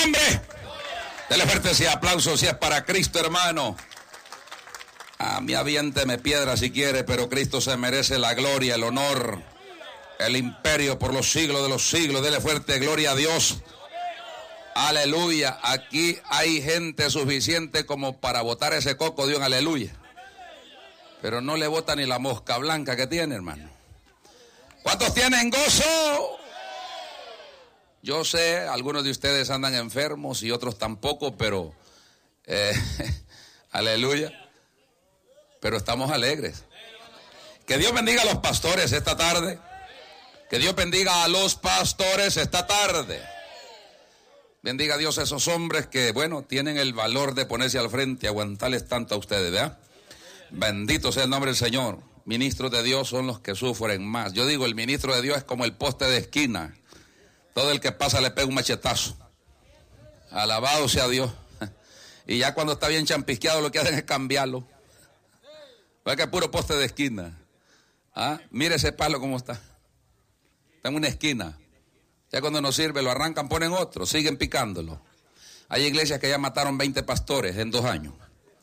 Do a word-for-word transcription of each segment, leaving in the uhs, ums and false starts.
nombre. Dele fuerte ese aplauso si es para Cristo, hermano. A mí aviénteme piedra si quiere, pero Cristo se merece la gloria, el honor, el imperio por los siglos de los siglos. Dele fuerte gloria a Dios. Aleluya. Aquí hay gente suficiente como para botar ese coco de un aleluya. Pero no le bota ni la mosca blanca que tiene, hermano. ¿Cuántos tienen gozo? Yo sé, algunos de ustedes andan enfermos y otros tampoco, pero eh, aleluya. Pero estamos alegres. Que Dios bendiga a los pastores esta tarde. Que Dios bendiga a los pastores esta tarde. Bendiga a Dios a esos hombres que, bueno, tienen el valor de ponerse al frente y aguantarles tanto a ustedes, ¿verdad? Bendito sea el nombre del Señor. Ministros de Dios son los que sufren más. Yo digo, el ministro de Dios es como el poste de esquina. Todo el que pasa le pega un machetazo. Alabado sea Dios. Y ya cuando está bien champisqueado lo que hacen es cambiarlo. ¿Ves que es puro poste de esquina? ¿Ah? Mire ese palo cómo está. Está en una esquina. Ya cuando no sirve lo arrancan, ponen otro, siguen picándolo. Hay iglesias que ya mataron veinte pastores en dos años.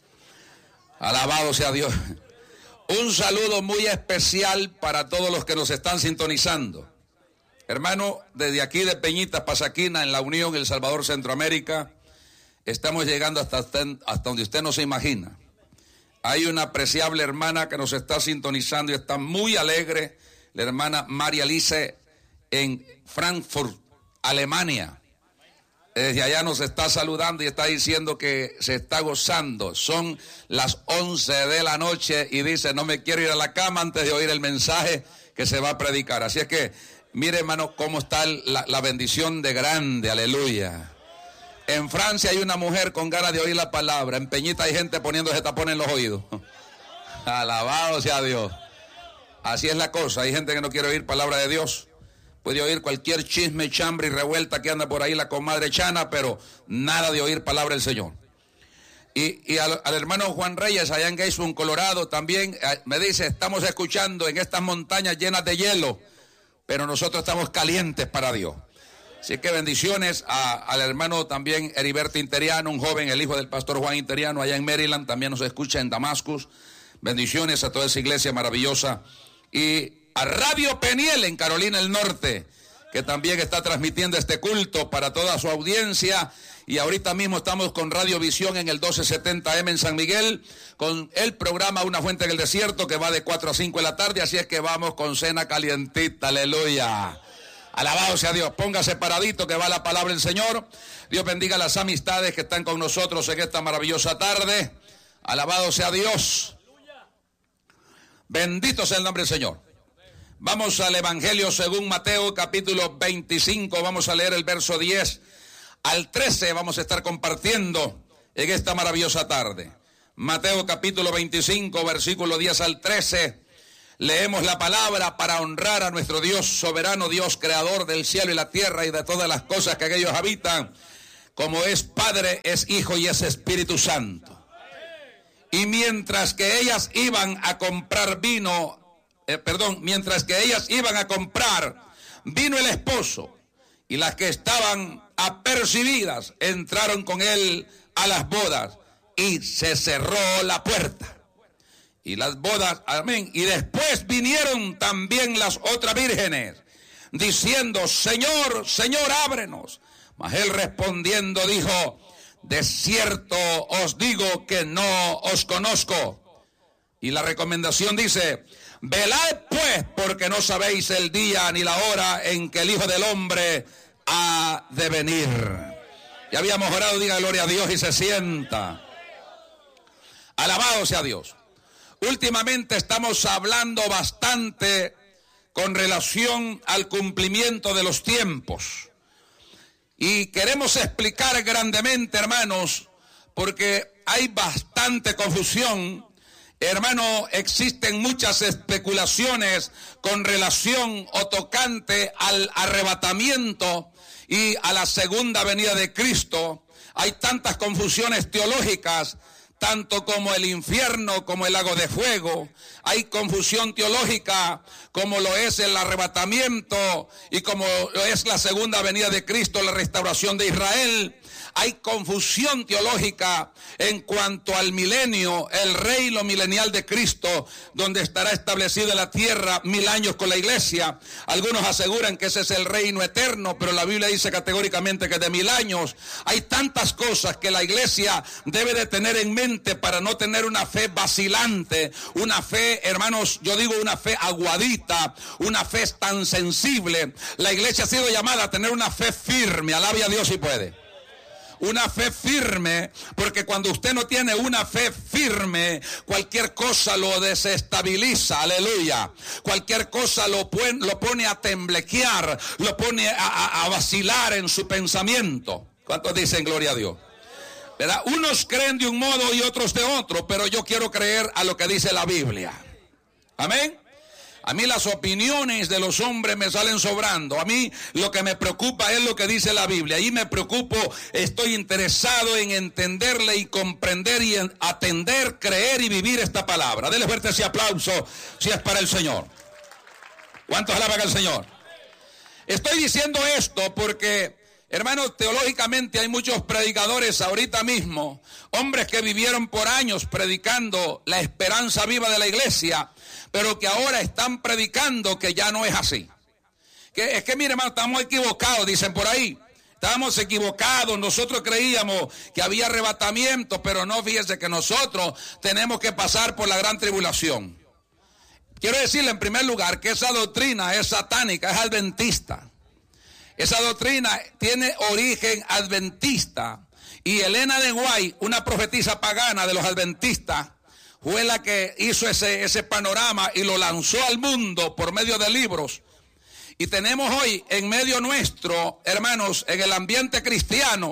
Alabado sea Dios. Un saludo muy especial para todos los que nos están sintonizando. Hermano, desde aquí de Peñitas, Pasaquina, en La Unión, El Salvador, Centroamérica, estamos llegando hasta, hasta donde usted no se imagina. Hay una apreciable hermana que nos está sintonizando y está muy alegre, la hermana María Lice en Frankfurt, Alemania. Desde allá nos está saludando y está diciendo que se está gozando. Son las once de la noche y dice, no me quiero ir a la cama antes de oír el mensaje que se va a predicar. Así es que, mire hermano, cómo está la, la bendición de grande, aleluya. En Francia hay una mujer con ganas de oír la palabra. En Peñita hay gente poniéndose tapones en los oídos. Alabado sea Dios. Así es la cosa, hay gente que no quiere oír palabra de Dios. Puede oír cualquier chisme, chambre y revuelta que anda por ahí la comadre Chana, pero nada de oír palabra del Señor. Y, y al, al hermano Juan Reyes, allá en Gainesville, Colorado, también eh, me dice, estamos escuchando en estas montañas llenas de hielo, pero nosotros estamos calientes para Dios. Así que bendiciones a, al hermano también Heriberto Interiano, un joven, el hijo del pastor Juan Interiano, allá en Maryland, también nos escucha en Damascus. Bendiciones a toda esa iglesia maravillosa. Y a Radio Peniel en Carolina del Norte, que también está transmitiendo este culto para toda su audiencia. Y ahorita mismo estamos con Radio Visión en el doce setenta eme en San Miguel, con el programa Una Fuente en el Desierto, que va de cuatro a cinco de la tarde, así es que vamos con cena calientita, aleluya. Alabado sea Dios, póngase paradito que va la palabra del Señor. Dios bendiga las amistades que están con nosotros en esta maravillosa tarde. Alabado sea Dios. Bendito sea el nombre del Señor. Vamos al Evangelio según Mateo, capítulo veinticinco. Vamos a leer el verso diez al trece. Vamos a estar compartiendo en esta maravillosa tarde. Mateo, capítulo veinticinco, versículo diez al trece. Leemos la palabra para honrar a nuestro Dios soberano, Dios creador del cielo y la tierra y de todas las cosas que en ellos habitan. Como es Padre, es Hijo y es Espíritu Santo. Y mientras que ellas iban a comprar vino... Eh, perdón, mientras que ellas iban a comprar, vino el esposo, y las que estaban apercibidas entraron con él a las bodas, y se cerró la puerta. Y las bodas, amén, y después vinieron también las otras vírgenes, diciendo, Señor, Señor, ábrenos. Mas él respondiendo dijo, de cierto os digo que no os conozco. Y la recomendación dice, velad pues, porque no sabéis el día ni la hora en que el Hijo del Hombre ha de venir. Ya habíamos orado, diga gloria a Dios y se sienta. Alabado sea Dios. Últimamente estamos hablando bastante con relación al cumplimiento de los tiempos. Y queremos explicar grandemente, hermanos, porque hay bastante confusión. Hermano, existen muchas especulaciones con relación o tocante al arrebatamiento y a la segunda venida de Cristo. Hay tantas confusiones teológicas tanto como el infierno, como el lago de fuego. Hay confusión teológica, como lo es el arrebatamiento y como lo es la segunda venida de Cristo, la restauración de Israel. Hay confusión teológica en cuanto al milenio, el reino milenial de Cristo, donde estará establecida la tierra mil años con la iglesia. Algunos aseguran que ese es el reino eterno, pero la Biblia dice categóricamente que es de mil años. Hay tantas cosas que la iglesia debe de tener en mente para no tener una fe vacilante, una fe, hermanos, yo digo una fe aguadita, una fe tan sensible. La iglesia ha sido llamada a tener una fe firme, alabe a Dios si puede. Una fe firme, porque cuando usted no tiene una fe firme, cualquier cosa lo desestabiliza, aleluya. Cualquier cosa lo, pone, lo pone a temblequear, lo pone a, a, a vacilar en su pensamiento. ¿Cuántos dicen gloria a Dios? ¿Verdad? Unos creen de un modo y otros de otro, pero yo quiero creer a lo que dice la Biblia. Amén. A mí las opiniones de los hombres me salen sobrando. A mí lo que me preocupa es lo que dice la Biblia. Ahí me preocupo, estoy interesado en entenderle y comprender y en atender, creer y vivir esta palabra. Dele fuerte ese aplauso si es para el Señor. ¿Cuántos alaban al Señor? Estoy diciendo esto porque, hermanos, teológicamente hay muchos predicadores ahorita mismo, hombres que vivieron por años predicando la esperanza viva de la iglesia, pero que ahora están predicando que ya no es así. Que es que, mire, hermano, estamos equivocados, dicen por ahí. Estábamos equivocados, nosotros creíamos que había arrebatamiento, pero no, fíjese que nosotros tenemos que pasar por la gran tribulación. Quiero decirle en primer lugar que esa doctrina es satánica, es adventista. Esa doctrina tiene origen adventista. Y Elena de White, una profetisa pagana de los adventistas, fue la que hizo ese, ese panorama y lo lanzó al mundo por medio de libros. Y tenemos hoy en medio nuestro, hermanos, en el ambiente cristiano,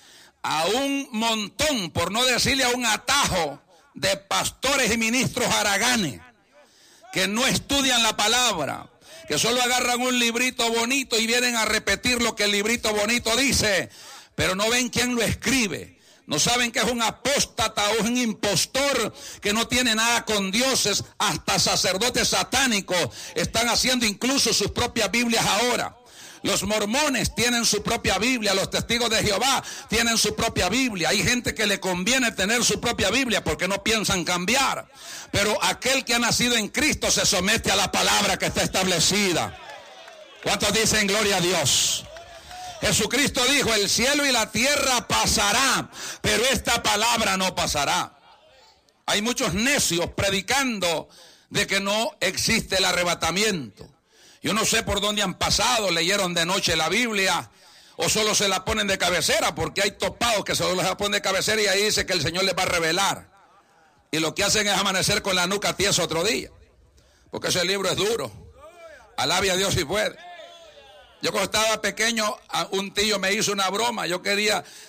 a un montón, por no decirle a un atajo, de pastores y ministros haraganes, que no estudian la palabra, que solo agarran un librito bonito y vienen a repetir lo que el librito bonito dice, pero no ven quién lo escribe. No saben que es un apóstata o un impostor que no tiene nada con dioses. Hasta sacerdotes satánicos están haciendo incluso sus propias Biblias ahora. Los mormones tienen su propia Biblia, los testigos de Jehová tienen su propia Biblia. Hay gente que le conviene tener su propia Biblia porque no piensan cambiar. Pero aquel que ha nacido en Cristo se somete a la palabra que está establecida. ¿Cuántos dicen gloria a Dios? Jesucristo dijo, el cielo y la tierra pasará, pero esta palabra no pasará. Hay muchos necios predicando de que no existe el arrebatamiento. Yo no sé por dónde han pasado, leyeron de noche la Biblia o solo se la ponen de cabecera, porque hay topados que solo la ponen de cabecera y ahí dice que el Señor les va a revelar. Y lo que hacen es amanecer con la nuca tiesa otro día, porque ese libro es duro. Alabe a Dios si puede. Yo cuando estaba pequeño, un tío me hizo una broma. Yo quería